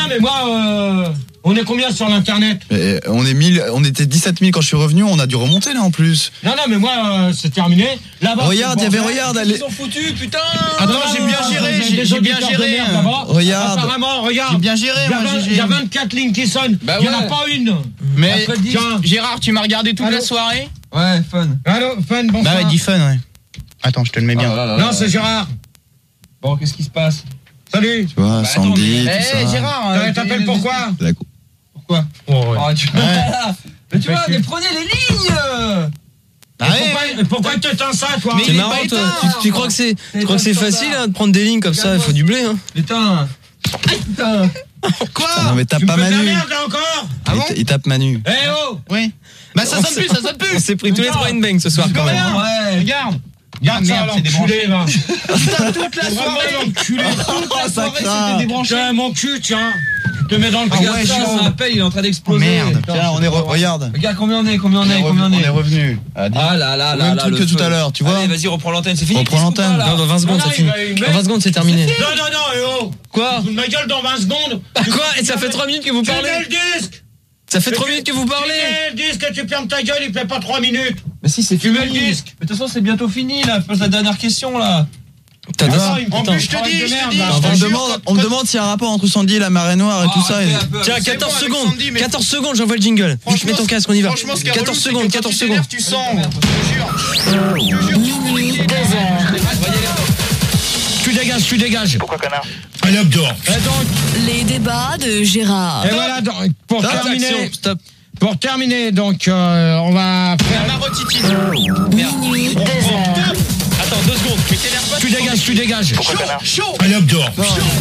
mais moi, on est combien sur l'internet? On était 17 000 quand je suis revenu, on a dû remonter là en plus. Non, mais moi, c'est terminé. Là-bas. Regarde, Ils sont foutus, putain. Attends, j'ai bien géré, j'ai bien géré. Regarde. Apparemment, regarde. J'ai bien géré, moi, Il y a 24 lignes qui sonnent. Il n'y en a pas une. Mais Gérard, tu m'as regardé toute la soirée? Ouais, Fun. Allô, Fun, bonsoir. Bah ouais, dis Fun, ouais. Attends, je te le mets bien. Non, c'est Gérard. Bon, qu'est-ce qui se passe? Salut. Tu vois, Sandy, tout ça. Gérard, T'appelles pourquoi? Pourquoi? Oh, tu... Mais tu vois, mais prenez les lignes. Pourquoi tu éteins ça, toi? Mais c'est marrant, toi. Tu crois que c'est facile de prendre des lignes comme ça? Il faut du blé, hein. Putain. Quoi? Non mais tape Tu pas me fais de la Manu. merde, là, encore? Ah bon? Il tape Manu. Eh oh. Oui. Bah ça sonne plus, ça sonne plus. On s'est pris tous les trois une bang ce soir quand même. Ouais. Regarde. Regarde ça, merde, c'est l'enculé, va. Toute la soirée, l'enculé. toute la soirée, craint. c'était débranché. Tiens, mon cul, tiens. Je te mets dans le cul. Regarde ça, son appel, il est en train d'exploser. Merde. Tiens, regarde. Regarde combien on est, On est revenu. Ah là là là Même là. truc que tout à l'heure, tu vois. Allez, vas-y, reprends l'antenne, c'est fini. Reprends l'antenne. Non, dans 20 secondes, ça finit. Dans 20 secondes, c'est terminé. Non, eh oh. Quoi? Ma gueule dans 20 secondes. Quoi? Et ça fait 3 minutes que vous Tu mets parlez? le disque. Ça fait 3 minutes que vous Tu parlez? mets le disque et tu fermes ta gueule, il fait pas 3 minutes. Mais si, c'est Tu fini. mets le disque. Mais de toute façon, c'est bientôt fini, là. Pose la dernière question, là. En plus, je te dis, On me demande s'il y a un rapport entre Sandy et la marée noire et tout ça. Tiens, 14 secondes. 14 secondes, j'envoie le jingle. Vite, mets ton casque, on y va. Franchement, ce qui est 14 relou, c'est secondes, que 14 quand tu secondes. t'énerves, tu sens. Je te jure. Minuit, 2h. Tu dégages. Pourquoi connard? Allez hop dehors. Les débats de Gérard. Et voilà, donc, pour terminer. Stop. Pour terminer, donc, on va faire. Marotitine. Minuit, 2h. Attends, 2 secondes. Tu dégages. Pourquoi connard? Chaud. Allez hop dehors.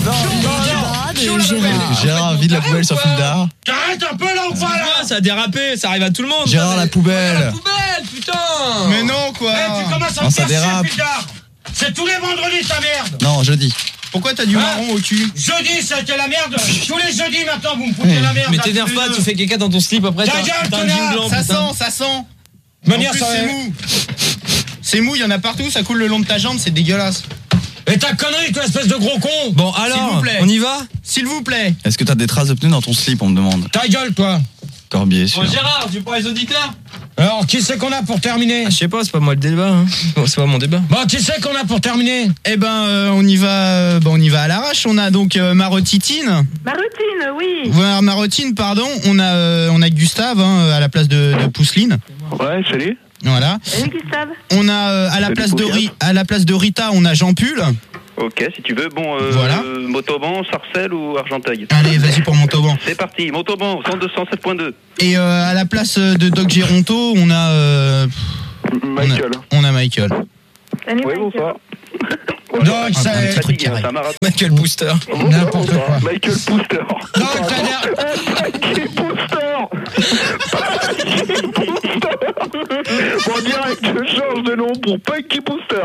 Les débats de Gérard. Gérard vide la poubelle sur fil d'art. T'arrêtes un peu là ou pas là? Ça a dérapé, ça arrive à tout le monde. Gérard la poubelle. Poubelle, putain. Mais non, quoi. Tu commences à Non, me ça faire chier, dérape. putain. C'est tous les vendredis ta merde. Non, jeudi. Pourquoi t'as du marron au cul? Jeudi, c'était la merde. Tous les jeudis maintenant, vous me foutez la merde. Mais là, t'énerve tous pas, les tu fais caca dans ton slip après. Ta T'as gueule, un connard. jean blanc, Ça putain. sent, ça sent. De manière, En plus, ça c'est mou. C'est mou, il y en a partout, ça coule le long de ta jambe, c'est dégueulasse. Et ta connerie, toi, espèce de gros con. Bon, S'il alors, vous plaît. on y va? S'il vous plaît. Est-ce que t'as des traces de pneus dans ton slip, on me demande. Ta gueule, toi. Corbier, sûr. Bon, Gérard, tu prends les auditeurs? Alors, qui c'est qu'on a pour terminer? Je sais pas, c'est pas moi le débat. Hein. Bon, c'est pas mon débat. Bon, qui c'est qu'on a pour terminer? Eh ben, on y va à l'arrache. On a donc Marotitine. Marotine, oui. Voilà, Marotine, pardon. On a Gustave à la place de Pousseline. Ouais, salut. Voilà. Salut Gustave. On a à la place de Rita, on a Jean Pull. Ok, si tu veux. Bon, Voilà. Motoban, Sarcelles ou Argenteuil? Allez, vas-y pour Montauban. C'est parti, Motoban, 102.7.2. Et à la place de Doc Géronto, on a Michael. On a Michael. Salut Oui, Michael. bonsoir. Donc, ça un petit truc Fatigué, carré. c'est un marathon. Michael Booster. n'importe quoi. Michael Booster. Donc, t'as l'air. Michael Booster. Bon, direct, je change de nom pour Punky Booster.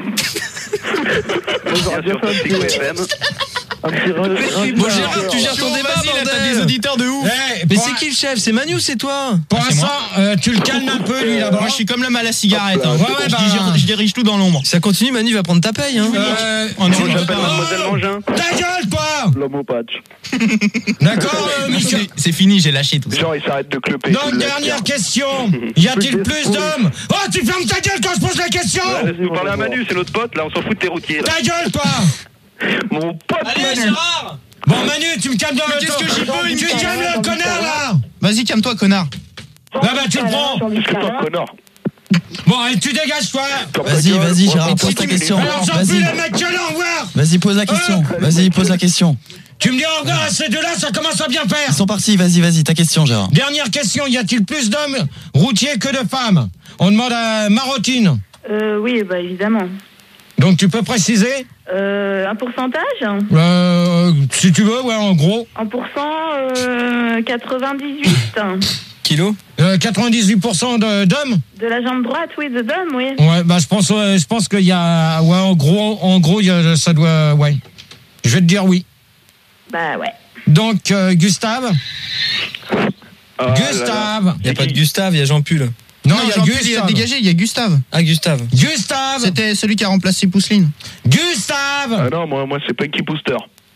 Bien sûr, c'est FM. Bon, Gérard, tu gères ton débat, Vas-y, là, t'as des bordel. auditeurs de ouf. Mais c'est qui le chef? C'est Manu ou c'est toi? Pour c'est l'instant, tu le calmes un peu, lui, là-bas. Moi, je suis comme l'homme à la cigarette. Hein. Ouais, bah. Je dirige tout dans l'ombre. Ça continue, Manu va prendre ta paye. Hein. Oh non, Je m'appelle Mademoiselle Mangin. Ta gueule, toi. L'homme au patch. D'accord, Michel. c'est fini, j'ai lâché tout ça. Genre, il s'arrête de cloper. Donc, dernière question. Y a-t-il plus d'hommes? Oh, tu fermes ta gueule quand je pose la question. Laisse-nous parler à Manu, c'est notre pote, là, on s'en fout de tes routiers. Là. Ta gueule, toi. Mon pote Allez, Manu. Gérard. Bon, Manu, tu me calmes dans le qu'est-ce temps. que j'y peux, il me Tu calme. calmes le connard, là. Vas-y, calme-toi, connard. Là, bah, tu le prends. Putain, connard. Bon, et tu dégages, toi. Vas-y, Gérard, pose ta question. Alors, j'en plus Vas-y. les mecs, au revoir. Vas-y, pose la question. Vas-y, pose la question. Tu me dis au revoir à ces deux-là, ça commence à bien faire. Ils sont partis, vas-y, ta question, Gérard. Dernière question, y a-t-il plus d'hommes routiers que de femmes? On demande à Marotine. Oui, bah évidemment. Donc tu peux préciser? Un pourcentage? Si tu veux, ouais, en gros. En pourcent, 98. Kilo? 98% d'hommes? De la jambe droite, oui, de d'hommes, oui. Ouais, bah je pense qu'il y a, ouais, en gros, ça doit, ouais. Je vais te dire oui. Bah ouais. Donc Gustave. Ah, Gustave. Il y a pas de Gustave, il y a Jean Pull. Non, il y a Jean-Pierre, il a Gustave. dégagé, il y a Gustave. Ah, Gustave. Gustave. C'était celui qui a remplacé Pousseline. Gustave. Ah non, moi c'est Punky Booster.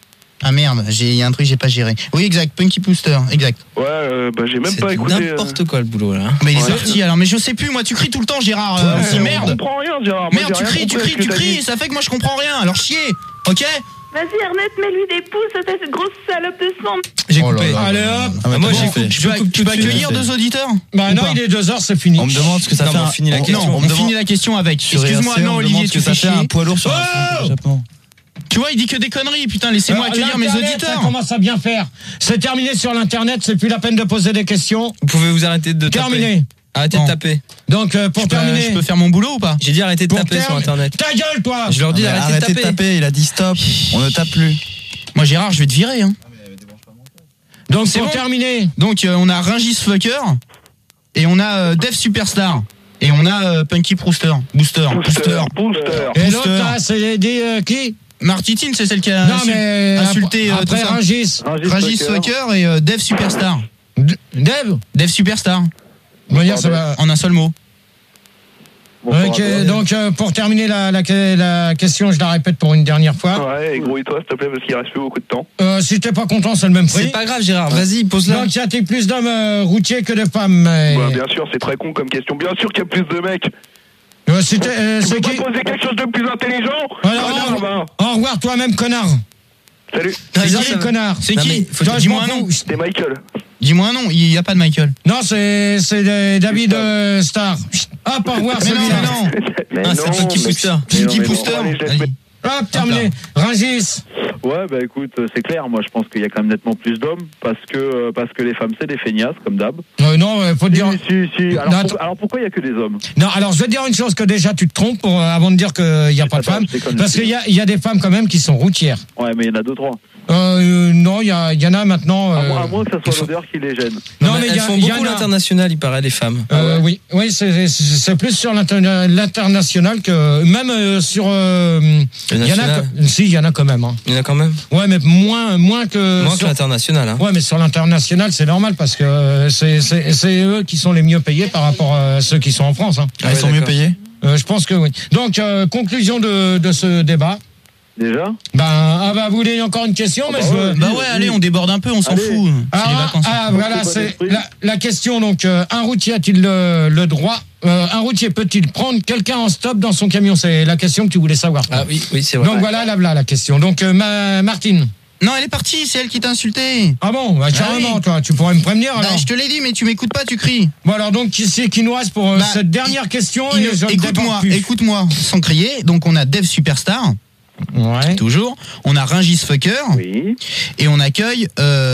Ah merde, il y a un truc que j'ai pas géré. Oui, exact, Punky Booster, exact. Ouais, bah j'ai même C'est pas écouté. n'importe quoi le boulot là. Mais il est sorti alors, mais je sais plus, moi tu cries tout le temps, Gérard. On Merde. comprend rien, Gérard. Moi, Merde, j'ai tu rien compris à ce que t'as cries, dit. ça fait que moi je comprends rien, alors chier, ok? Vas-y, Ernest, mets-lui des pouces, cette grosse salope de sang. J'ai Oh là coupé. là. Allez hop. Ah, mais Moi, bon, j'ai fait. coupé. Tu peux accueillir fait. 2 auditeurs? Bah Ou non, pas il est 2h, c'est fini. On me demande ce que ça Non, fait. mais on finit la question. Non, on on me demande finit la question avec. sur Excuse-moi, RC, non, on me Olivier, demande ce tu que fais ça fait chier. un poids lourd sur un Oh Japon. Tu vois, il dit que des conneries, putain, laissez-moi accueillir mes L'Internet, auditeurs. Ça commence à bien faire. C'est terminé sur l'internet, c'est plus la peine de poser des questions. Vous pouvez vous arrêter de taper. Terminé. Arrêtez Bon. de taper. Donc pour terminer. Je peux faire mon boulot ou pas? J'ai dit arrêtez de taper sur internet. Ta gueule, toi. Je leur dis Arrêtez de taper, il a dit stop. On ne tape plus. Moi, Gérard, je vais te virer, hein. Donc C'est pour bon terminer. Donc, on a Ringis Fucker, et on a Dev Superstar, et on a Punky Booster. Booster. Et l'autre là, c'est dit qui? Martitine, c'est celle qui a Non mais insulté tout après ça. Rungis. Ringis Fucker et Dev Superstar. Dev. Dev Superstar. On va dire ça va. En un seul mot. Ok, donc pour terminer la question, je la répète pour une dernière fois. Ouais, et grouille-toi s'il te plaît parce qu'il reste plus beaucoup de temps. Si t'es pas content, c'est le même prix. C'est pas grave Gérard, vas-y, pose-la. Donc y a-t-il plus d'hommes routiers que de femmes? Bah, bien sûr, c'est très con comme question. Bien sûr qu'il y a plus de mecs. C'est Tu qui? peux pas poser quelque chose de plus intelligent? Alors, bah. au revoir toi-même, connard. Salut, C'est ça, qui, ça va. connard? C'est Non, qui? mais faut- Toi, je Dis-moi m'en un nom. fous. c'est Michael. Dis-moi un nom. Il n'y a pas de Michael. Non, c'est David Star. Hop, au revoir, Mais non, celui-là. mais non. Mais Ah, c'est Punky Booster. Punky Booster. Allez. Hop, terminé. Rungis. Ouais, bah écoute, c'est clair. Moi, je pense qu'il y a quand même nettement plus d'hommes parce que les femmes, c'est des feignasses, comme d'hab. Non, faut te dire. Si. Alors, Non, alors pourquoi il y a que des hommes? Non, alors je vais te dire une chose que déjà tu te trompes avant de dire qu'il n'y a pas de Attends, femmes. je déconne, Parce qu'il y a des femmes quand même qui sont routières. Ouais, mais il y en a 2-3. Non, il y en a maintenant. À moins que ça soit l'odeur qui les gêne. Non, mais elles font il y en beaucoup a. l'international, il paraît, les femmes. Oui, c'est plus sur l'international que même sur. Il y en a. national. Si, il y en a quand même. Hein. Il y en a quand même. Ouais, mais moins que. Moins que sur- l'international. Hein. Ouais, mais sur l'international, c'est normal parce que c'est eux qui sont les mieux payés par rapport à ceux qui sont en France. Hein. Ils sont mieux d'accord. payés. Je pense que oui. Donc, conclusion de ce débat. Déjà? Vous voulez encore une question, mais Bah ouais, allez, on déborde un peu, on s'en Allez. fout. C'est les vacances. Voilà, c'est la question. Donc, un routier a-t-il le droit un routier peut-il prendre quelqu'un en stop dans son camion? C'est la question que tu voulais savoir. Ah oui, c'est vrai. Donc voilà la question. Donc, Martine. Non, elle est partie, c'est elle qui t'a insulté. Ah bon, carrément, oui. toi, tu pourrais me prévenir alors. Je te l'ai dit, mais tu m'écoutes pas, tu cries. Bon alors donc qui c'est qui nous reste pour cette dernière question et je ne déborde plus. Écoute-moi, sans crier. Donc on a Dev Superstar. Ouais. Toujours. On a Ringis Fucker. Oui. Et on accueille.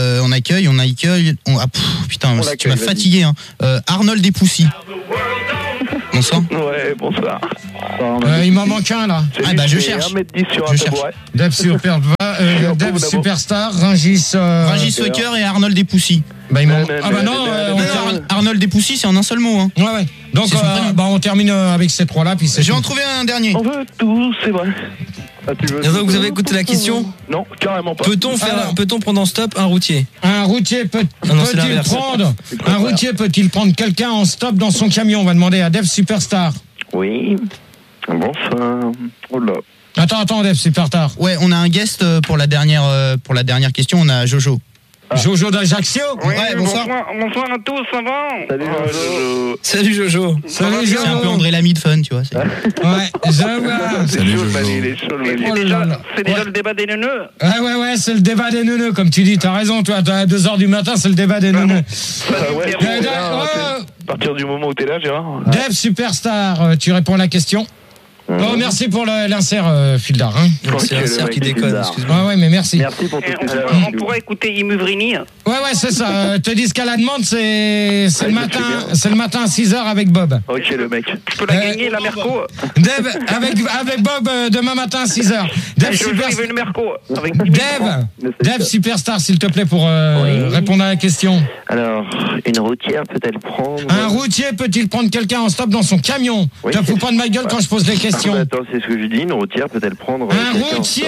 Putain, On tu l'accueille, m'as vas-y. fatigué. Hein. Arnold Despoussy. Bonsoir. Ouais, bonsoir. Il m'en manque un là. C'est Ah, lui bah, qui je fait cherche. 1m10 sur Je un cherche. tabouret. Dev Superstar, Ringis. Ringis Fucker et Arnold Despoussy. Bah, Non, Arnold Despoussy, c'est en un seul mot. Hein. Ouais. Donc C'est son prénom. on termine avec ces trois là puis c'est. Je vais tout. en trouver un dernier. On veut tout, c'est vrai. Ah, tu veux Et donc tout, vous avez écouté la question? Non, carrément pas. Peut-on prendre en stop un routier? Un routier non, c'est peut-il l'inverse. prendre C'est quoi, un routier peut-il prendre quelqu'un en stop dans son camion? On va demander à Dev Superstar. Oui. Bonsoir. Oh là. Attends, Dev Superstar. Ouais, on a un guest pour la dernière question. On a Jojo. Jojo d'Ajaccio. Ouais, bonsoir. Bonsoir à tous, ça va? Salut, Jojo. Salut Jojo. Salut C'est un peu Jojo. André Lamy de fun, tu vois. c'est- Ouais, je vois. Salut, chaud, le Jojo. Mali, il est chaud, le Mali. Oh là là. C'est déjà Ouais. le débat des neuneux. Ouais, c'est le débat des neuneux, comme tu dis. T'as raison, toi. À 2h du matin, c'est le débat des neuneux. Ah ouais, Dev à partir du moment où t'es là, Gérard. Superstar, tu réponds à la question. Oh, merci pour l'insert, Fildar. Hein. C'est un cerf qui déconne, excuse-moi. Ouais, mais merci. Merci pour tout ce que tu On fais. pourrait écouter Imuvrini. Ouais, c'est ça. Te dis qu'à la demande, c'est le matin, c'est le matin à 6h avec Bob. Ok, le mec. Je peux la gagner, la Merco. Dev, avec Bob, demain matin à 6h. Dev Je Superstar. veux une Merco. Avec 10 000 francs. Dev Superstar, s'il te plaît, pour répondre à la question. Alors, une routière peut-elle prendre... Un routier peut-il prendre quelqu'un en stop dans son camion? Oui, Te fous pas de ma gueule quand je pose des questions. Attends, c'est ce que je dis, une routière peut-elle prendre... Un quelqu'un en routier stop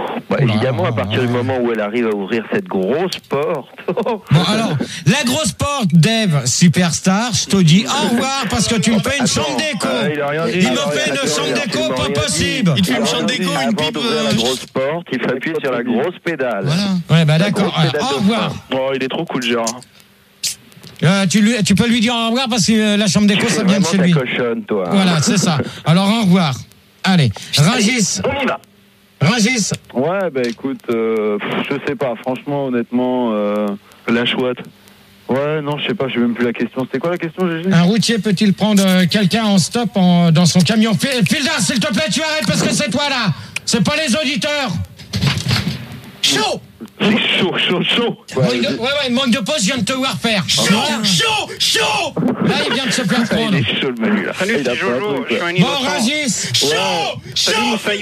Évidemment, à partir du moment où elle arrive à ouvrir cette grosse porte. Bon, alors, la grosse porte, Dave, Superstar, je te dis au revoir parce que tu me fais une chambre déco. Il me fait une chambre déco, pas possible. Il te fait une chambre déco, une pipe. La grosse porte, il faut appuyer sur la grosse pédale. Ouais, bah d'accord. Au revoir. Oh, il est trop cool, Gérard. Tu peux lui dire au revoir parce que la chambre déco, ça vient de chez lui. Cochonne, toi. Voilà, c'est ça. Alors, au revoir. Allez, Rungis. On y va. Rungis. Ouais, bah écoute, je sais pas, franchement, honnêtement, La chouette. ouais, non, je sais pas, je sais même plus la question. C'était quoi la question, Gégé? Un routier peut-il prendre quelqu'un en stop dans son camion? Filda, s'il te plaît, tu arrêtes parce que c'est toi là. C'est pas les auditeurs. Chaud. C'est chaud. Ouais, manque de pause, je viens de te voir faire. Chaud. Là, il vient de se faire prendre. Il est chaud, le Manu, là. Salut, c'est Jojo, je suis un innocent. Bon, Rungis. Salut, Moussaillon.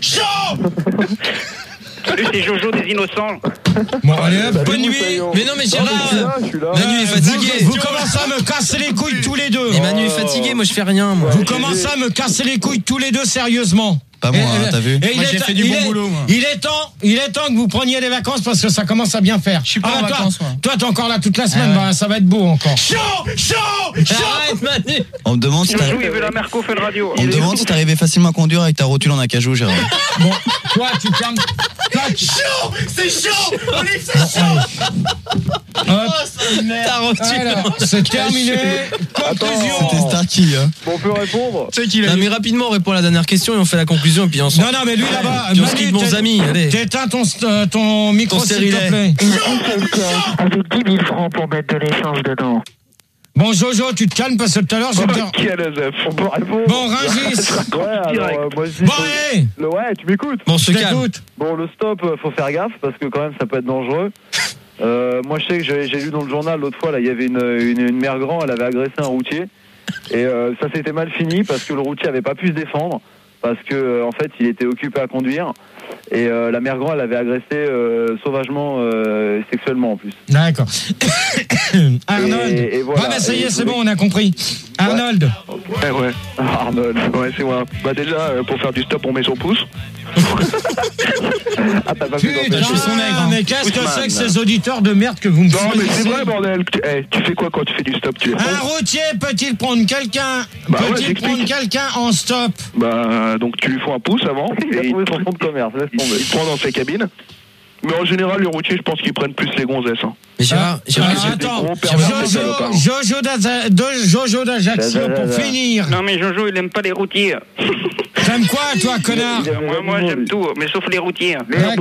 Salut, c'est Jojo des Innocents. Bon, allez hop, bonne nuit. Mais non, mais Gérard, Je suis là. Manu est fatigué. Vous commencez à me casser les couilles tous les deux. Et Manu est fatigué, moi je fais rien, moi. Vous commencez à me casser les couilles tous les deux sérieusement. Pas moi, hein, t'as vu? Moi, j'ai fait du bon boulot, moi. Il est temps que vous preniez des vacances parce que ça commence à bien faire. Je suis pas en vacances, moi. Toi, t'es encore là toute la semaine, ouais. bah, ça va être beau encore. Arrête, Manu. On me demande si Jojo, il veut la Merco Fun Radio. on me demande si t'arrivais facilement à conduire avec ta rotule en acajou, Gérard. Bon, toi, tu fermes. C'est chaud. On est chaud. T'as reçu. Alors, c'est terminé. Conclusion. C'était Starkey, hein. Bon, on peut répondre? Tu sais qu'il a Non, mais rapidement, on répond à la dernière question et on fait la conclusion et puis on s'en. Non, mais lui là-bas, Puis on se quitte, bons amis, allez. t'éteins ton micro, Ton s'il te stérilet. plaît. Avec 10 000 francs pour mettre de l'essence dedans. Bon, Jojo, tu te calmes parce que tout à l'heure, je vais te dire. Qui a la zef? On peut répondre? Bon, Rungis. Ouais, alors, moi je dis. Bon, allez. Ouais, tu m'écoutes? Bon, on se Je calme. t'écoute. Bon, le stop, faut faire gaffe parce que quand même ça peut être dangereux. Moi je sais que j'ai lu dans le journal l'autre fois, là, il y avait une mère grand, elle avait agressé un routier. Et ça s'était mal fini parce que le routier avait pas pu se défendre. Parce que en fait il était occupé à conduire. Et la mère grand, elle avait agressé sauvagement sexuellement en plus. D'accord. Arnold. Et voilà. Ah, bah ça y est, Et c'est bon, on a compris. Arnold. Ouais. Arnold. Ouais, c'est moi. Bah déjà, pour faire du stop, on met son pouce. Ah, t'as pas vu dans Putain, je suis son nègre, hein. mais qu'est-ce que Ousmane. c'est que ces auditeurs de merde que vous me Non, mais c'est fournissez? vrai, bordel. Tu fais quoi quand tu fais du stop? Tu les Un prends? routier peut-il prendre quelqu'un Bah ouais, Peut-il j'explique. prendre quelqu'un en stop? Bah, donc tu lui fais un pouce avant. Il a Et trouvé son fonds de commerce, laisse il tomber. te prend dans sa cabine. Mais en général, les routiers, je pense qu'ils prennent plus les gonzesses. Hein. Mais Gérard, c'est des Attends, gros pervers, ces salopards. Jojo d'Ajaccio pour finir. Non, mais Jojo, il aime pas les routiers. T'aimes quoi, toi, connard? Moi, j'aime tout, mais sauf les routiers.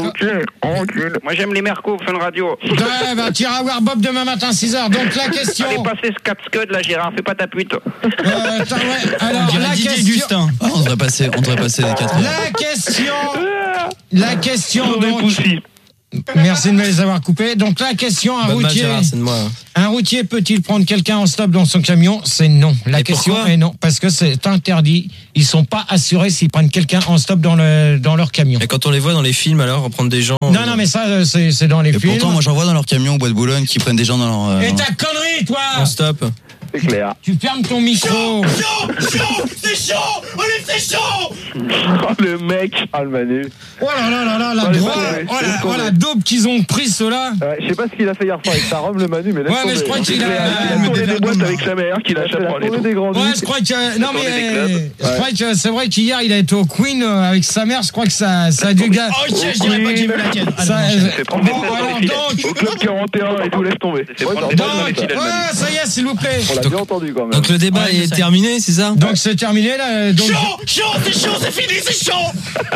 Moi, j'aime les Merco Fun Radio. Ouais, bah, tu iras voir Bob demain matin 6h. Donc, la question. Allez, passer ce 4 scud là, Gérard, fais pas ta pute. Attends, ouais. Alors, dirait la Didier question. Gustin. Ah, on devrait passer les 4 heures. La question, Mauvais donc. poussi. Merci de me les avoir coupés. Donc, la question, un Bonne match, routier. Gérard, c'est de moi. Un routier peut-il prendre quelqu'un en stop dans son camion? C'est non. La Et question pourquoi est non, parce que c'est interdit. Ils sont pas assurés s'ils prennent quelqu'un en stop dans leur camion. Et quand on les voit dans les films, alors, prendre des gens. Non, mais ça, c'est dans les Et films. pourtant, moi j'en vois dans leur camion au bois de Boulogne qui prennent des gens dans leur. Et ta connerie, toi! En stop. C'est clair. Tu fermes ton micro. C'est chaud. On est fait chaud. Oh, le mec. Ah, le Manu. Oh là là là là, la Allez, droite. allez, Oh laisse tomber. la daube qu'ils ont pris, ceux-là. Je sais pas ce qu'il a fait hier soir avec sa robe, le Manu, mais laisse Ouais, mais tomber. je crois qu'il Il a tourné des boîtes avec sa mère, qu'il a Il a chaperonné. tourné des grands Ouais, disques. je crois que. Non, tourné des mais. clubs. Je crois que c'est vrai qu'hier, il a été au Queen avec sa mère. Je crois que ça a dû gagner. Ok, je dirais pas que j'ai vu la tienne. Ça, C'est prendre des bon, fesses dans alors les filets. donc. Au club 41 et tout, laisse tomber. C'est prendre des fesses dans les filets, le Manu. Ouais, ça y est, s'il vous plaît. On l'a bien entendu quand même. Donc le débat Ouais, je est sais. terminé, c'est ça? Donc c'est terminé là. Donc... C'est fini, c'est chaud.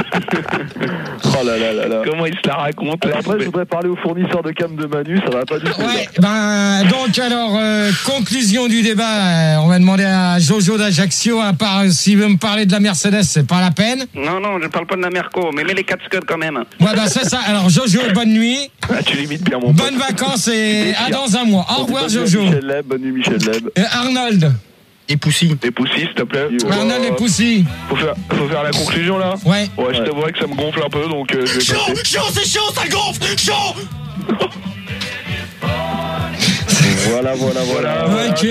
Oh là là là là. Comment il se la raconte Alors là, après, je voudrais parler au fournisseur de cam de Manu, ça va pas du tout. Ouais, ben donc alors conclusion du débat, on va demander à Jojo d'Ajaccio, à part s'il veut me parler de la Mercedes, c'est pas la peine. Non, je parle pas de la Merco, mais mets les 4 scuds quand même. Ouais, ben c'est ça. Alors Jojo, bonne nuit, Ah, tu limites bien mon pote. bonnes vacances et à dans un mois. Au revoir Jojo. Bonne nuit Michel Leb. Et Arnold. Et Poussy. T'es poussi, s'il te plaît. Arnold et Poussy. Faut faire la conclusion là. Ouais. Ouais, je t'avouerais que ça me gonfle un peu, donc je vais passer. C'est chaud, ça gonfle. Chaud. Voilà. Ok.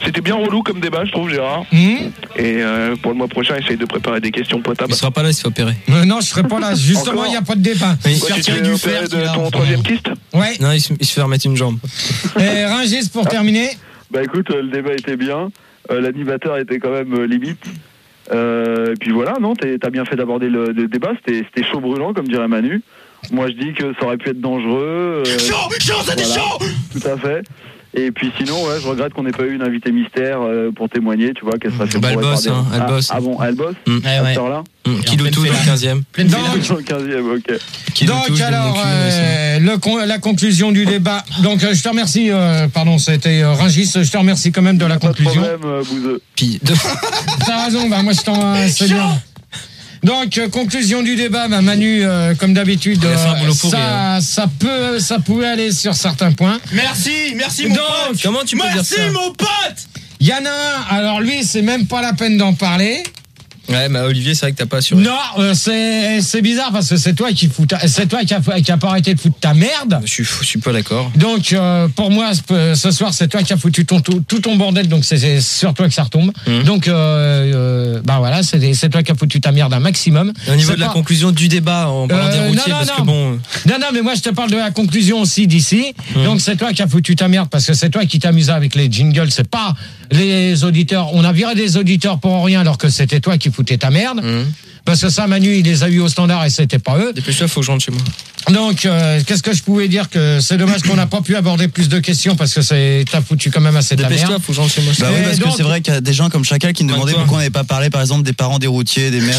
C'était bien relou comme débat, je trouve, Gérard. Et pour le mois prochain, essaye de préparer des questions potables. Il sera pas là, il se fait opérer. Non, je serai pas là. Justement, il n'y a pas de débat. Oui. Toi, tu t'es opéré de ton troisième kyste? Ouais. Non, il se fait remettre une jambe. Et Rungis, pour terminer. Bah écoute, le débat était bien. L'animateur était quand même limite. Et puis voilà, non, t'as bien fait d'aborder le débat. C'était chaud brûlant, comme dirait Manu. Moi, je dis que ça aurait pu être dangereux. Chaud, c'était chaud. Tout à fait. Et puis sinon, ouais, je regrette qu'on n'ait pas eu une invitée mystère pour témoigner, tu vois, qu'elle serait fait Bah, elle bosse, hein, elle bosse. Ah bon, elle bosse Ouais, à ouais. cette heure-là Kilo tout dans le 15e. Dans le 15e, ok. Donc alors, la conclusion du débat. Donc je te remercie, pardon, c'était Rungis, je te remercie quand même de la conclusion. Pas de problème, Bouzeux. Puis, T'as raison, bah moi je t'en... c'est bien. Donc conclusion du débat, bah, Manu, comme d'habitude, Il a fait un boulot pourri, ça pouvait aller sur certains points. Merci mon pote. comment tu peux dire ça? Merci mon pote. Il y en a un, alors lui, c'est même pas la peine d'en parler. Ouais, mais Olivier, c'est vrai que t'as pas assuré. Non, c'est bizarre parce que c'est toi qui a pas arrêté de foutre ta merde. Je suis pas d'accord. Donc pour moi ce soir c'est toi qui as foutu tout ton bordel, donc c'est sur toi que ça retombe. Donc bah voilà, c'est toi qui as foutu ta merde un maximum. Et au niveau de la conclusion du débat, en parlant des routiers, parce que bon. Non, mais moi je te parle de la conclusion aussi d'ici. Donc c'est toi qui as foutu ta merde parce que c'est toi qui t'amusais avec les jingles, c'est pas les auditeurs. On a viré des auditeurs pour rien alors que c'était toi qui foutais ta merde. Parce que ça, Manu, il les a eu au standard et c'était pas eux. Dépêche-toi, faut que je rentre chez moi. Donc, qu'est-ce que je pouvais dire, que c'est dommage qu'on n'a pas pu aborder plus de questions parce que t'as foutu quand même assez de la merde. Dépêche-toi, faut que je rentre chez moi. Bah oui, parce que c'est vrai qu'il y a des gens comme Chacal qui me demandaient pourquoi on n'avait pas parlé, par exemple, des parents des routiers, des mères.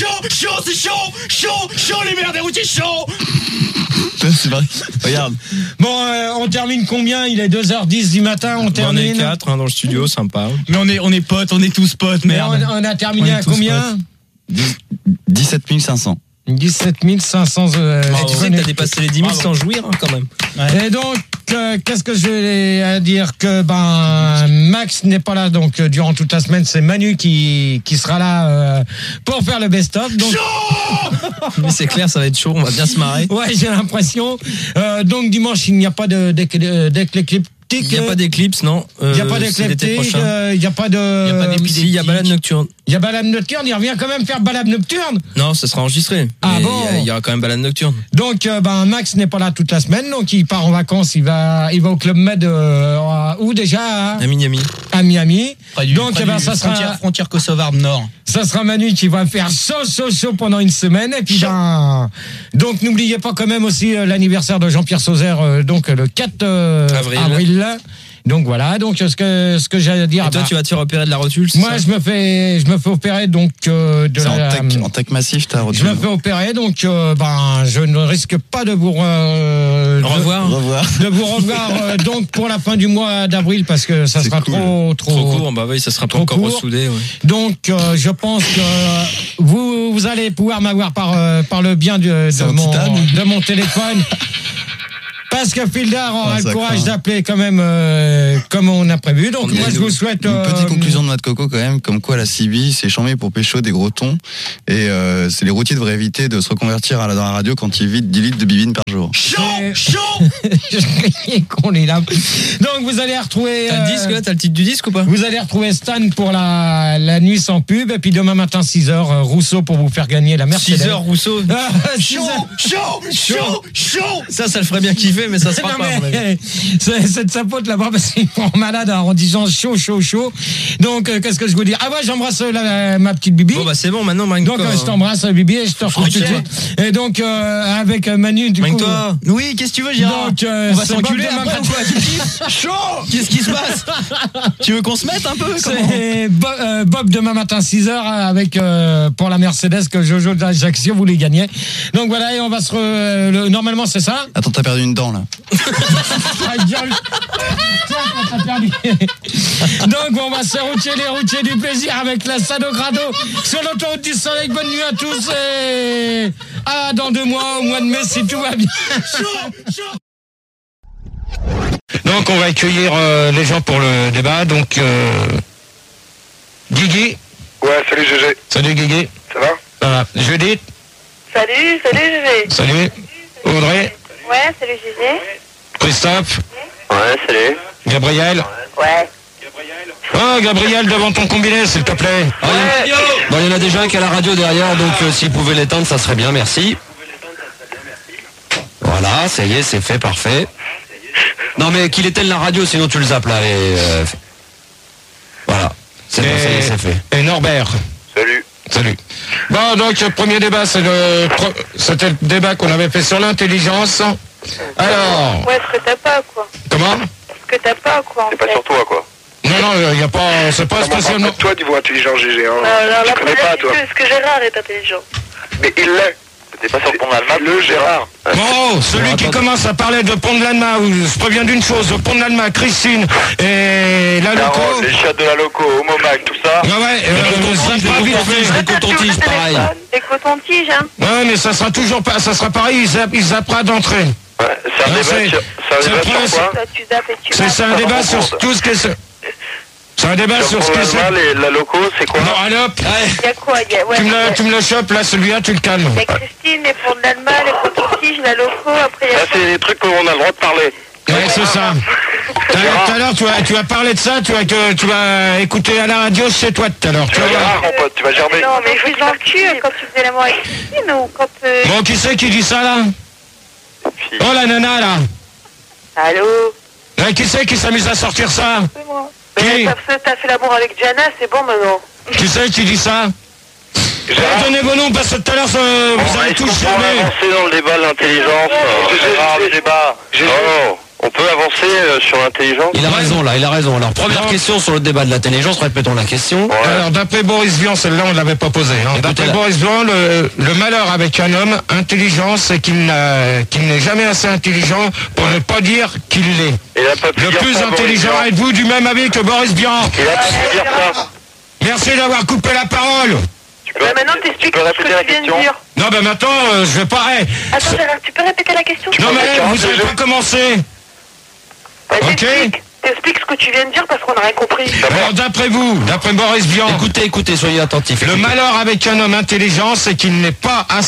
Chaud, les mères des routiers, chaud. C'est vrai. Regarde. Bon, on termine combien? Il est 2h10 du matin, on termine. On est 4 dans le studio, sympa. Mais on est potes, on est tous potes, merde. On a terminé à combien? 17 500. 17 500. Tu sais que t'as dépassé les 10 000 sans jouir, hein, quand même. Ouais. Et donc, qu'est-ce que je vais dire? Que Max n'est pas là, donc durant toute la semaine, c'est Manu qui sera là pour faire le best-of. Donc... Mais c'est clair, ça va être chaud, on va bien se marrer. Ouais, j'ai l'impression. Donc dimanche, il n'y a pas d'éclipse. Il n'y a pas d'éclipse, non. Il n'y a pas d'éclectique, il n'y a pas de... Il y a balade nocturne. Il y a balade nocturne, il revient quand même faire balade nocturne. Non, ça sera enregistré. Ah bon? Il y aura quand même balade nocturne. Donc, Max n'est pas là toute la semaine, donc il part en vacances, il va au Club Med, où déjà? À Miami. À Miami. Donc, ça sera frontière kosovarde nord. Ça sera Manu qui va faire chaud pendant une semaine. Et puis, donc, n'oubliez pas quand même aussi l'anniversaire de Jean-Pierre Sauzère, donc le 4 avril. Donc voilà, donc ce que j'ai à dire. Et toi, tu vas te faire opérer de la rotule? Moi, je me fais opérer donc en tech massif, ta rotule. Je me fais opérer, donc je ne risque pas de vous revoir. De vous revoir donc pour la fin du mois d'avril parce que ça sera trop court. Bah oui, ça sera pas encore ressoudé. Ouais. Donc je pense que vous allez pouvoir m'avoir par le bien de mon téléphone. Parce que Fildar aura le courage d'appeler quand même comme on a prévu. Donc moi je vous souhaite... Une petite conclusion de Noix de Coco quand même, comme quoi la CB c'est chambé pour pécho des gros tons. Et c'est les routiers devraient éviter de se reconvertir dans la radio quand ils vident 10 litres de bibine par jour. Chaud. Je criais qu'on est là. Donc vous allez retrouver... T'as le disque là? T'as le titre du disque ou pas? Vous allez retrouver Stan pour la nuit sans pub. Et puis demain matin 6h, Rousseau pour vous faire gagner la Mercedes. 6h Rousseau. Chaud. Ça le ferait bien kiffer. Mais ça se fera pas. C'est de sa faute là-bas parce qu'il est malade en disant chaud. Donc qu'est-ce que je vous dis? Ah ouais, j'embrasse ma petite Bibi. Bon bah c'est bon maintenant. Donc je t'embrasse Bibi et je te retrouve tout de suite. Et donc avec Manu du coup. Toi. Oui, qu'est-ce que tu veux, Gérard? Donc on va s'enculer après ou quoi? Chaud. Qu'est-ce qui se passe? Tu veux qu'on se mette un peu? C'est Bob demain matin 6h avec pour la Mercedes que Jojo d'Ajaccio voulait gagner. Donc voilà, et on va normalement c'est ça. Attends, t'as perdu une dent là. Donc on va se routier les routiers du plaisir avec la Sadogrado sur l'autoroute du soleil. Bonne nuit à tous et dans 2 mois au mois de mai si tout va bien. Donc on va accueillir les gens pour le débat. Donc Guigui. Ouais, salut GG. Salut Guigui. Ça va? Voilà. Judith. Salut GG. Salut. Audrey. Ouais, salut GG. Christophe. Ouais, salut. Gabriel. Ouais. Gabriel, devant ton combiné, s'il te plaît. Bon, il y en a déjà un qui a la radio derrière, donc s'il pouvait l'éteindre, ça serait bien, merci. Voilà, ça y est, c'est fait, parfait. Non mais qu'il éteigne la radio, sinon tu le zappes là. Voilà, c'est bon, ça y est, c'est fait. Et Norbert. Salut. Bon, donc, le premier débat, c'était le débat qu'on avait fait sur l'intelligence. Alors... Ouais, ce que t'as pas, quoi. Comment? Ce que t'as pas, quoi, en fait. C'est pas sur toi, quoi. Non, il n'y a pas... C'est pas spécialement... Toi, niveau intelligent, GG, hein. Tu connais pas, toi. Est-ce que Gérard est intelligent? Mais il l'est. T'es pas sur le pont d'Alma, le Gérard. Bon, celui qui commence à parler de Pont de l'Alma, je préviens d'une chose, de Pont de l'Alma, Christine et la loco. Les chiottes de la loco, Homomac, tout ça. Les cotons-tiges, pareil. Les cotons-tiges, hein. Ouais, mais ça sera toujours pas, ça sera pareil, ils zappera d'entrée. Ouais, c'est un débat sur quoi? Tu zappes et tu C'est un débat sur tout ce qui est... C'est un débat sur ce que c'est. La loco, c'est quoi? Non, allez hop. Il y a quoi? Tu me le chopes, là, celui-là, tu le calmes. Il y a Christine, les Ponts de l'Alma, les cotons-tiges, la loco, après il y a... Ça, c'est des trucs qu'on a le droit de parler. Ouais, c'est ça. Tout à l'heure, tu vas parler de ça, tu vas écouter à la radio chez toi tout à l'heure. Tu vas gerber, mon pote, tu vas gerber. Non, mais je vous en cul quand tu faisais l'amour avec Christine ou quand... Bon, qui c'est qui dit ça, là? Oh, la nana, là. Allô? Qui c'est qui s'amuse à sortir ça? C'est moi. Mais t'as fait l'amour avec Jana, c'est bon maintenant. Qui c'est qui dit ça? Donnez vos noms parce que tout à l'heure, vous avez tous jamais... On peut avancer dans le débat de l'intelligence. Le débat. On peut avancer sur l'intelligence. Il a raison là, il a raison. Alors première question sur le débat de l'intelligence, répétons la question. Alors d'après Boris Vian, celle-là on ne l'avait pas posée. D'après Boris Vian, le malheur avec un homme intelligent, c'est qu'il n'est jamais assez intelligent pour ne pas dire qu'il l'est. Le plus intelligent, êtes-vous du même avis que Boris Vian? Il a pas pu dire ça. Merci d'avoir coupé la parole. Maintenant t'expliques ce que tu viens de dire. Non ben maintenant je vais pas... Attends Gérard, tu peux répéter la question? Non mais vous n'avez pas commencé. Ok. T'expliques ce que tu viens de dire parce qu'on n'a rien compris. Alors d'après vous, d'après Boris Vian, écoutez, soyez attentifs. Le malheur avec un homme intelligent, c'est qu'il n'est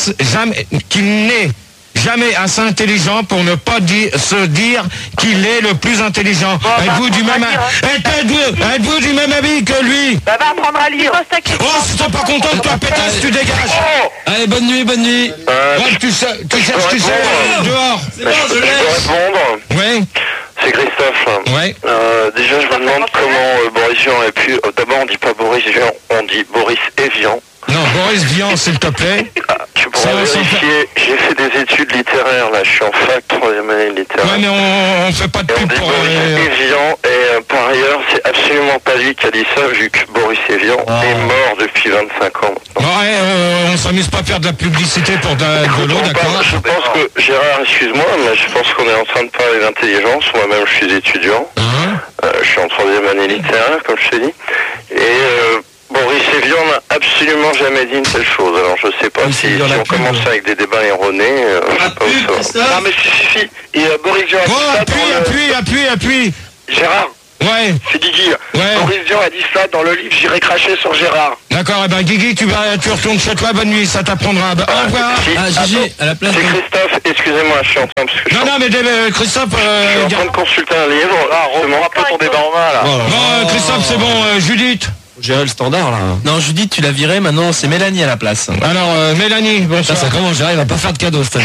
jamais assez intelligent pour ne pas se dire qu'il est le plus intelligent. Êtes-vous du même avis que lui? Bah va apprendre à lire. Oh, si t'es pas content de ta pétasse, tu dégages. Allez, bonne nuit. Tu cherches dehors. Je peux répondre. Oui. C'est Christophe. Ouais. Déjà, je me demande comment Boris Vian a pu... D'abord, on dit pas Boris Vian, on dit Boris Evian. Non, Boris Vian, s'il te plaît. Tu pourras vérifier. J'ai fait des études littéraires, là. Je suis en fac, 3e année littéraire. Ouais, mais on fait pas de pub pour... Boris Evian, et par ailleurs, c'est absolument pas lui qui a dit ça, vu que Boris Evian est mort depuis 25 ans. Ouais, on s'amuse pas à faire de la publicité pour de l'eau, d'accord? Je pense que, Gérard, excuse-moi, mais je pense qu'on est en train de parler d'intelligence. Moi-même, je suis étudiant. Je suis en 3e année littéraire, comme je t'ai dit. Et Boris Evian n'a absolument jamais dit une telle chose. Alors, je sais pas si on commence avec des débats erronés. Je sais pas où ça va. Non, mais si. Et Boris Vian a dit ça appuie. Gérard. Ouais. C'est Guigui. Ouais. Boris Vian a dit ça dans le livre J'irai cracher sur Gérard. D'accord, et ben Guigui, tu retournes chez toi, bonne nuit, ça t'apprendra. Au revoir. Gigi, à la place. C'est Christophe, excusez-moi, je suis en train Non, mais Christophe... je suis en train de consulter un livre. Là, reprends un peu ton débat en main, là. Bon, Christophe, c'est bon, Judith. Gérer le standard là. Non, Judith, tu l'as viré, maintenant c'est Mélanie à la place. Alors, Mélanie, bonsoir. Ça commence, Gérard, il va pas faire de cadeau cette année.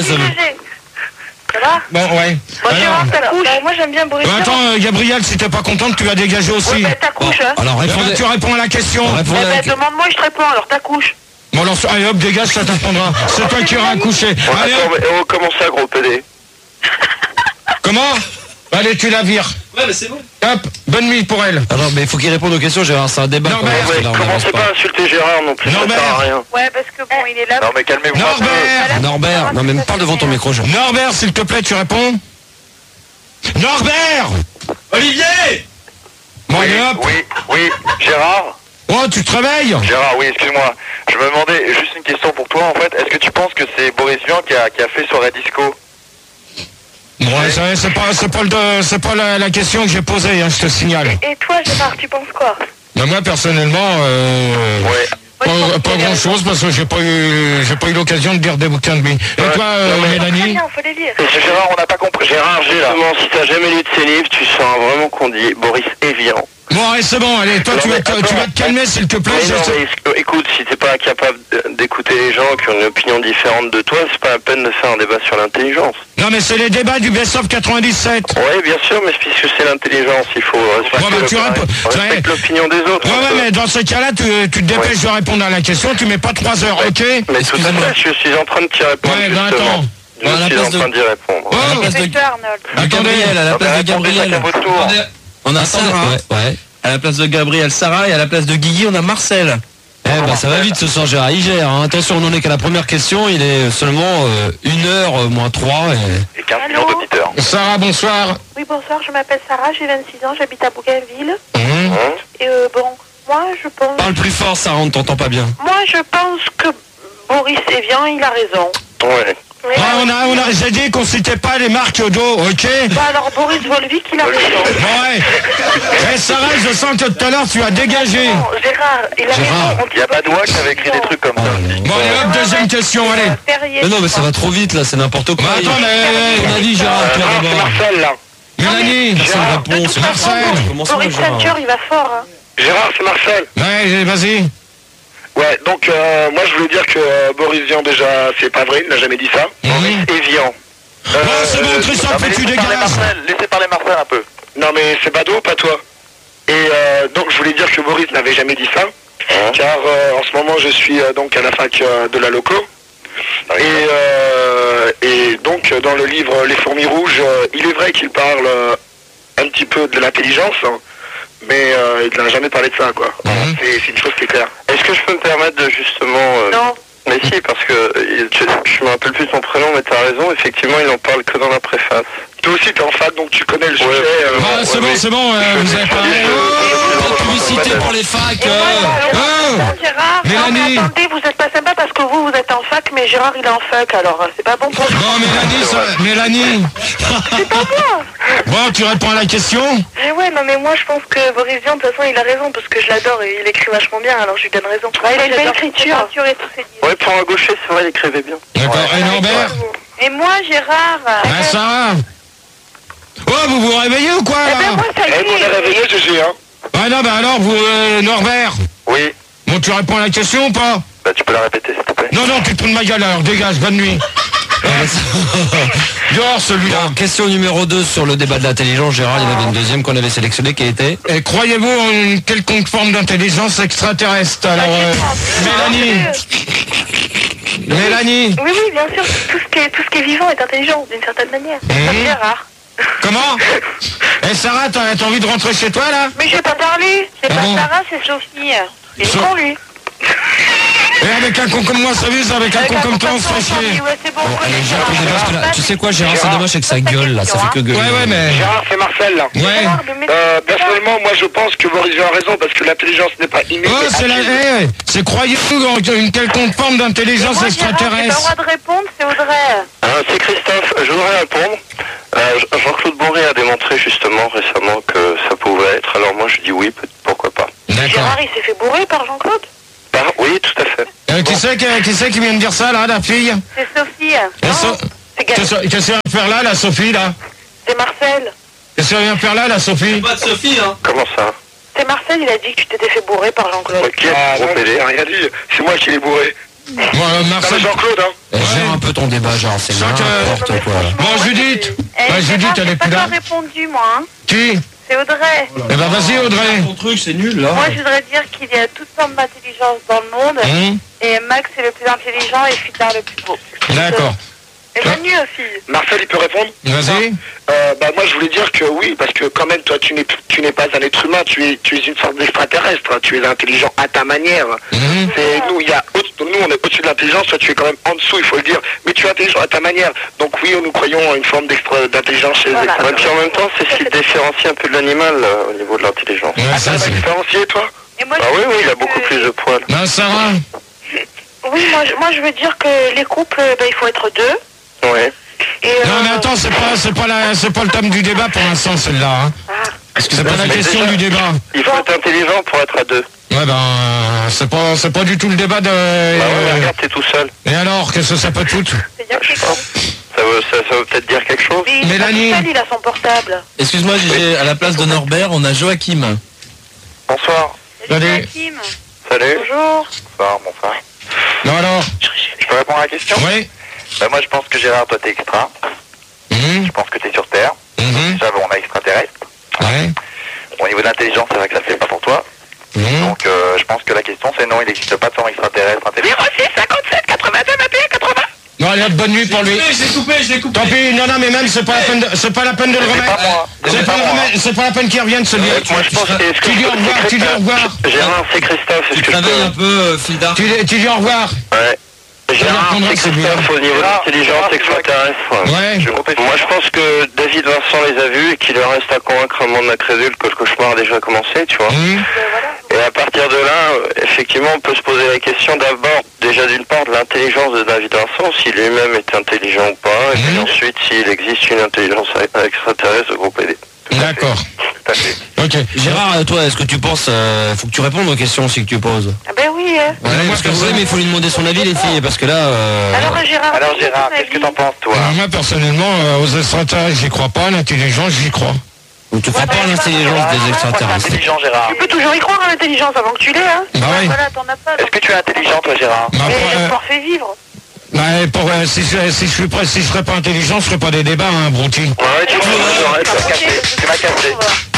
Ça va? Bon, ouais. Bon, Gérard, ta couche. Moi, j'aime bien Boris. Attends, Gabriel, si t'es pas contente, tu vas dégager aussi. Ouais, ta couche, hein. Alors, tu réponds à la question. Demande-moi, je te réponds, alors ta couche. Bon, alors, allez hop, dégage, ça t'apprendra. C'est toi qui auras accouché. Allez, attends, comment ça, gros PD? Comment? Allez, tu la vires. Ouais, mais c'est bon. Hop, bonne nuit pour elle. Alors, mais il faut qu'il réponde aux questions, Gérard, c'est un débat. Non, mais commencez pas à insulter Gérard non plus, ça sert à rien. Ouais, parce que bon, il est là. Non, mais calmez-vous. Norbert, non, mais parle devant ton micro, Gérard. Norbert, s'il te plaît, tu réponds. Norbert! Olivier! Bon, allez, hop. Oui, Gérard? Oh, tu te réveilles? Gérard, oui, excuse-moi. Je me demandais, juste une question pour toi, en fait. Est-ce que tu penses que c'est Boris Vian qui a fait soirée disco? Ouais, c'est pas la question que j'ai posée, hein, je te signale. Et toi, Gérard, tu penses quoi? Ben moi, personnellement, pas grand chose parce que j'ai pas eu l'occasion de lire des bouquins de lui. Et toi, Mélanie? Non, faut les lire. Gérard, on n'a pas compris. Gérard, justement, si t'as jamais lu de ses livres, tu sens vraiment qu'on dit Boris Evian. Bon, allez, c'est bon, allez, toi, tu vas te calmer, s'il te plaît. Écoute, si t'es pas capable d'écouter les gens qui ont une opinion différente de toi, c'est pas la peine de faire un débat sur l'intelligence. Non, mais c'est les débats du Best of 97. Oui, bien sûr, mais puisque c'est l'intelligence, il faut respecter l'opinion des autres. Ouais, mais dans ce cas-là, tu te dépêches de répondre à la question, tu mets pas 3 heures, ok? Mais tout à fait, je suis en train de t'y répondre. Ouais, ben attends. Je suis en train d'y répondre. Attendez, à la place de Gabriel. On a Sarah. Ouais. À la place de Gabriel, Sarah, et à la place de Guigui, on a Marcel. Ça va vite ce soir, Gérard. Il gère. Hein. Attention, on n'en est qu'à la première question. Il est seulement 1h moins 3 et 15 millions d'auditeurs. Sarah, bonsoir. Oui, bonsoir. Je m'appelle Sarah. J'ai 26 ans. J'habite à Bougainville. Et moi, je pense. Parle plus fort, Sarah. On ne t'entend pas bien. Moi, je pense que Boris Evian, il a raison. Ouais. J'ai dit qu'on citait pas les marques d'eau, ok? Alors Boris Volvic, il a raison. Ouais. Sarah, je sens que tout à l'heure tu as dégagé. Non, Gérard, il a raison. Il n'y a pas de loi qui avait écrit des trucs comme ça. Bon, allez, hop, deuxième question, allez. Mais non, mais ça va trop vite là, c'est n'importe quoi. Attends, on a dit Gérard, c'est Marcel là. Mélanie, c'est Marcel. Boris Ceinture, il va fort. Hein. Gérard, c'est Marcel. Ouais, vas-y. Ouais, donc moi je voulais dire que Boris Vian déjà, c'est pas vrai, il n'a jamais dit ça. Boris Evian. C'est bon, Christophe, tu dégages. Laissez parler Marcel un peu. Non mais c'est Bado, pas toi. Et donc je voulais dire que Boris n'avait jamais dit ça, car en ce moment je suis donc à la fac de la Loco. Et donc dans le livre Les fourmis rouges, il est vrai qu'il parle un petit peu de l'intelligence, mais il n'a jamais parlé de ça, quoi. C'est une chose qui est claire. Est-ce que je peux me permettre de justement... Non. Mais si, parce que je me rappelle plus son prénom, mais t'as raison, effectivement, il n'en parle que dans la préface. Toi aussi, t'es en fac, donc tu connais le sujet. C'est bon, vous avez parlé. Publicité pour les facs. Gérard, Mélanie. non, attendez, vous êtes pas sympa parce que vous êtes en fac, mais Gérard, il est en fac, alors c'est pas bon pour vous. Non, Mélanie. C'est pas moi. Bon, tu réponds à la question? Mais ouais, non, mais moi, je pense que Boris Vian, de toute façon, il a raison, parce que je l'adore et il écrit vachement bien, alors je lui donne raison. Il a une belle écriture. Ouais, pour un gaucher, c'est vrai, il écrivait bien. D'accord, et Norbert? Et moi, Gérard... Sarah? Oh, vous vous réveillez ou quoi? Moi, ça y est. On est réveillé, GG, hein. Ah non, alors, vous, Norbert? Oui. Bon, tu réponds à la question ou pas? Bah, tu peux la répéter, s'il te plaît. Non, tu te prends de ma gueule, alors, dégage, bonne nuit. Dehors, celui-là. Question numéro 2 sur le débat de l'intelligence, Gérard. Il y en avait une deuxième qu'on avait sélectionnée qui était... Et croyez-vous en une quelconque forme d'intelligence extraterrestre? Alors, Mélanie. Oui, bien sûr. Tout ce qui est vivant est intelligent, d'une certaine manière. C'est rare. Comment? Sarah, t'as envie de rentrer chez toi, là? Mais j'ai pas parlé. C'est pas Sarah, c'est Sophie. Il est con, lui. Et avec un con comme moi, sérieuse, avec un con comme toi, on se fait chier. Ouais, c'est bon. Allez, Gérard, parce que là, tu sais quoi, Gérard, c'est dommage, c'est que ça gueule, là, ça fait que gueuler. Ouais, mais... Gérard, c'est Marcel, là. Ouais. Personnellement, moi, je pense que Boris Vian a raison, parce que l'intelligence n'est pas innée. C'est croyez-vous en une quelconque forme d'intelligence extraterrestre? Le droit de répondre, c'est Audrey. C'est Christophe, je voudrais répondre. Jean-Claude Bourré a démontré justement récemment que ça pouvait être, alors moi je dis oui, pourquoi pas. Gérard, il s'est fait bourrer par Jean-Claude? Oui, tout à fait. Qui c'est qui vient de dire ça, là, la fille? C'est Sophie. Qu'est-ce qu'elle vient faire là, la Sophie, là? C'est Marcel. Qu'est-ce qu'elle vient faire là, la Sophie? C'est pas de Sophie, hein. Comment ça? C'est Marcel, il a dit que tu t'étais fait bourrer par Jean-Claude. Ok, non, j'ai rien dit. C'est moi qui l'ai bourré. Marcel... Jean-Claude, hein. Gère un peu ton débat, genre, c'est n'importe quoi. Bon, Judith. Judith, elle est plus là. J'ai pas répondu, moi. Hein. Qui? C'est Audrey. Eh ben, vas-y, Audrey. Ton truc, c'est nul, là. Moi, je voudrais dire qu'il y a toutes sortes d'intelligence dans le monde. Et Max est le plus intelligent et Fidar le plus beau. D'accord. Et Manu aussi. Marcel, il peut répondre? Vas-y. Moi, je voulais dire que oui, parce que quand même, toi, tu n'es pas un être humain, tu es une sorte d'extraterrestre. Hein, tu es intelligent à ta manière. C'est nous, on est au-dessus de l'intelligence, toi, tu es quand même en dessous, il faut le dire. Mais tu es intelligent à ta manière. Donc oui, nous croyons à une forme d'intelligence chez les extraterrestres. Puis en même temps, c'est ce qui te différencie un peu de l'animal au niveau de l'intelligence. Ça, c'est différencié, toi? Moi, oui, il a beaucoup plus de poils. Non, Sarah. Oui, moi, je veux dire que les couples, il faut être deux. Ouais. Non, mais attends, c'est pas le thème du débat pour l'instant, celle-là. Hein. C'est pas la question du débat. Il faut être intelligent pour être à deux. Ouais, c'est pas du tout le débat de... regarde, t'es tout seul. Et alors, qu'est-ce que ça peut te foutre? Ça veut peut-être dire quelque chose. Mélanie. Il a son portable. Excuse-moi, Gégé, à la place de Norbert, on a Joachim. Bonsoir. Salut. Salut. Bonjour. Bonsoir. Non alors. Je peux répondre à la question? Oui. Bah moi je pense que Gérard, toi t'es extra. Je pense que t'es sur Terre. Déjà bon, on a extraterrestre. Ouais. Au niveau d'intelligence, c'est vrai que ça le fait pas pour toi. Donc je pense que la question c'est non, il n'existe pas de forme extraterrestre intelligent. 06 57 82 21 80. Non, allez, bonne nuit pour lui. Je l'ai coupé. Tant pis, non, mais même, c'est pas la peine de le remettre. C'est pas la peine qu'il revienne, celui-là. Moi je pense que Tu dis au revoir, tu dis au revoir. Gérard, c'est Christophe, est-ce que je peux... un peu, fil d'art. Tu dis au revoir. Ouais. Gérard, c'est Christophe au niveau d'intelligence extraterrestre. Ouais. Moi je pense que David Vincent les a vus et qu'il leur reste à convaincre un monde incrédule que le cauchemar a déjà commencé, tu vois. Et à partir de là, effectivement, on peut se poser la question d'abord, déjà d'une part, de l'intelligence de David Vincent, si lui-même est intelligent ou pas, et puis ensuite s'il existe une intelligence extraterrestre de groupe PD. D'accord. Tout à fait. Ok. Gérard, toi, est-ce que tu penses, faut que tu répondes aux questions aussi que tu poses. Ah ben oui. Ouais, parce que mais il faut lui demander son avis, les filles, parce que là. Alors Gérard, qu'est-ce que t'en penses, toi? Moi, personnellement, aux extraterrestres, j'y crois pas. À l'intelligence, j'y crois. Donc tu crois pas à l'intelligence des extraterrestres? Intelligent, Gérard. Tu peux toujours y croire à l'intelligence avant que tu l'aies, hein. Bah oui. Voilà, t'en as pas. Est-ce que tu es intelligent, toi, Gérard? Bah, Mais le sport fait vivre. si je serais pas intelligent, je ferais pas des débats, hein, Brouti. Ouais, tu m'as cassé.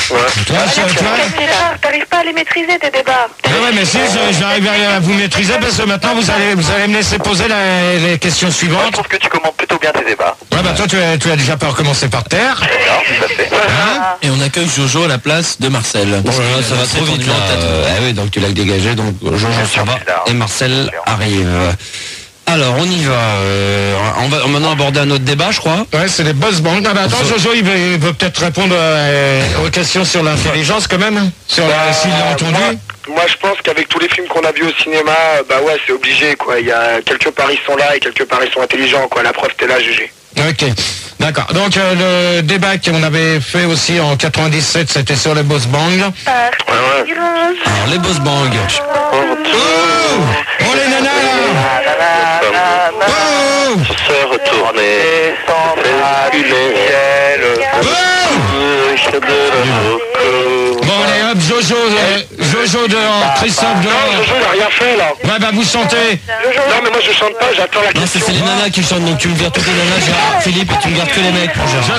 T'arrives pas à les maîtriser, tes débats. Ouais, mais si, j'arrive à vous maîtriser parce que maintenant vous allez me laisser poser les questions suivantes. Je trouve que tu commentes plutôt bien tes débats. Ouais, bah toi, tu as déjà pas recommencé par terre. Non, tout à fait. Et on accueille Jojo à la place de Marcel. Bon, là, ça va trop vite là. Ah oui, donc tu l'as dégagé, donc Jojo s'en va et Marcel arrive. Alors, on y va. On va maintenant aborder un autre débat, je crois. Ouais, c'est les boss bands. Ah bah attends, Jojo, il veut peut-être répondre aux questions sur l'intelligence quand même. Sur s'il l'a entendu. Moi, je pense qu'avec tous les films qu'on a vus au cinéma, bah ouais, c'est obligé, quoi. Il y a quelque part ils sont là et quelque part ils sont intelligents, quoi. La preuve, t'es là, GG. Ok, d'accord. Donc le débat qu'on avait fait aussi en 97, c'était sur les boss bands. Alors les boss bands. Oh les nanas là. Oh se retourner sans Bon allez hop, Jojo dehors, Christophe dehors. Non, Jojo, il a rien fait, là. Ouais bah vous chantez. Non, mais moi, je chante pas, j'attends la Non, question. c'est les nanas qui chantent, donc tu me vires toutes les nanas, Gérard, Philippe, et tu me gardes que les mecs.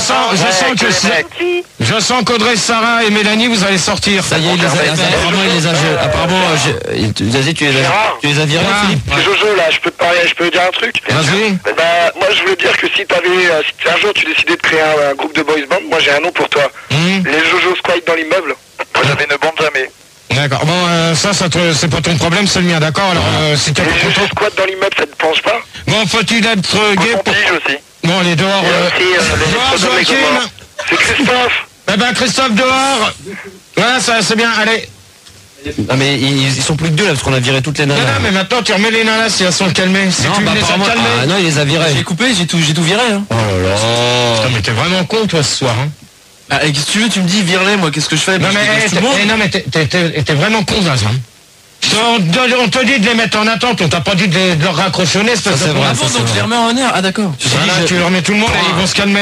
Je sens qu'Audrey, Sarah et Mélanie, vous allez sortir. Ça y est, apparemment, il les a... Zazie, tu les as virés, Philippe? Jojo, là, je peux te dire un truc? Vas-y. Bah, moi, je voulais dire que si un jour tu décidais de créer un groupe de boys band, moi, j'ai un nom pour toi. Les Jojo Squad dans l'immeuble. Moi, j'avais ne bande jamais. D'accord. Bon, c'est pas ton problème, c'est le mien, d'accord? Alors, si t'es Les pas Jojo content. Squad dans l'immeuble, ça te pense pas? Bon, faut-il être gay pour... aussi. Bon, allez, dehors. Dehors, Joachim. C'est Christophe. Eh ben, Christophe, dehors. Ouais, ça, c'est bien, allez. Non, mais ils sont plus que deux, là, parce qu'on a viré toutes les nanas. Non, mais maintenant, tu remets les nanas si elles sont calmées. Si Non, tu bah, les as apparemment- calmées. Ah non, il les a virées. J'ai coupé, j'ai tout viré. Hein. Oh là là. Putain, mais t'es vraiment con, toi, ce soir, hein. Ah, et si tu veux, tu me dis vire-les, moi, qu'est-ce que je fais? Non, Bah, je mais, dégage tout le monde. t'es vraiment con, Zaz, hein. On te dit de les mettre en attente, on t'a pas dit de leur raccrocher, Ça, c'est vrai. Ah bon, donc je les remets en air. Ah d'accord. Voilà, tu leur mets tout le monde et ils vont se calmer.